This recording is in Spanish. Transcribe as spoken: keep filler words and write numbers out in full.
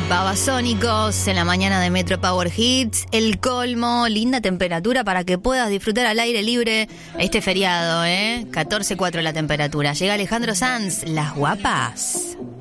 Babasónicos en la mañana de Metro Power Hits, el colmo, linda temperatura para que puedas disfrutar al aire libre este feriado, ¿eh? catorce cuatro la temperatura. Llega Alejandro Sanz, Las Guapas.